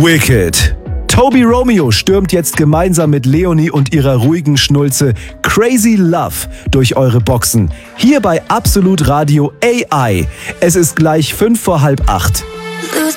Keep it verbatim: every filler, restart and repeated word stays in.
Wicked. Toby Romeo stürmt jetzt gemeinsam mit Leonie und ihrer ruhigen Schnulze Crazy Love durch eure Boxen. Hier bei Absolut Radio A I. Es ist gleich fünf vor halb acht.